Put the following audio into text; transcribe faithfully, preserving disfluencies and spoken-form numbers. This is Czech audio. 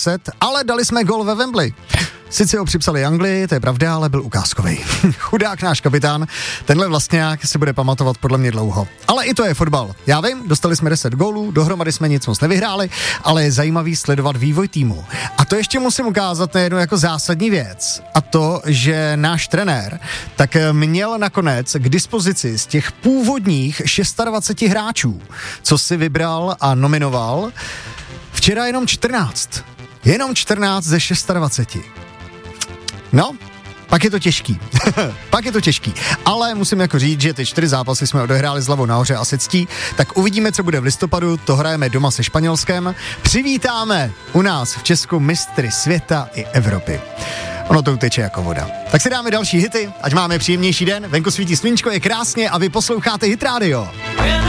deset, ale dali jsme gól ve Wembley. Sice ho připsali Anglii, to je pravda, ale byl ukázkovej. Chudák náš kapitán, tenhle vlastňák si bude pamatovat podle mě dlouho. Ale i to je fotbal. Já vím, dostali jsme deset gólů, dohromady jsme nic moc nevyhráli, ale je zajímavý sledovat vývoj týmu. A to ještě musím ukázat na jednu jako zásadní věc. A to, že náš trenér tak měl nakonec k dispozici z těch původních dvacet šest hráčů, co si vybral a nominoval, včera jenom čtrnáct. Jenom čtrnáct ze dvacet šest. No, pak je to těžký. pak je to těžký. Ale musím jako říct, že ty čtyři zápasy jsme odehráli s hlavou nahoře a se ctí, tak uvidíme, co bude v listopadu, to hrajeme doma se Španělskem. Přivítáme u nás v Česku mistry světa i Evropy. Ono to uteče jako voda. Tak si dáme další hity, ať máme příjemnější den, venku svítí sluníčko, je krásně a vy posloucháte Hit Radio.